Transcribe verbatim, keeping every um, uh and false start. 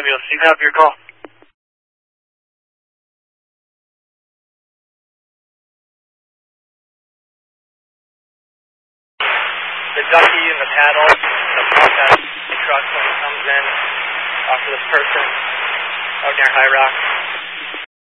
ambulance, you can have your call. The ducky and the paddle, the pump that truck when it comes in off of this person out near High Rock.